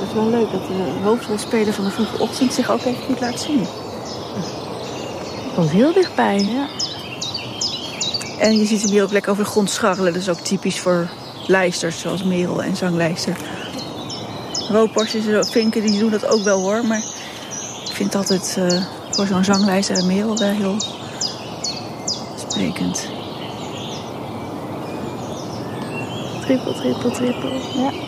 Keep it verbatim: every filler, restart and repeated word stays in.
is wel leuk dat de hoofdrolspeler van de vroege ochtend zich ook even goed laat zien. Komt heel dichtbij. Ja. En je ziet hem hier ook lekker over de grond scharrelen. Dat is ook typisch voor lijsters zoals Merel en zanglijster. Roodborstjes en vinken die doen dat ook wel hoor. Maar ik vind altijd uh, voor zo'n zanglijster en Merel wel heel sprekend. Trippel, trippel, trippel. Ja.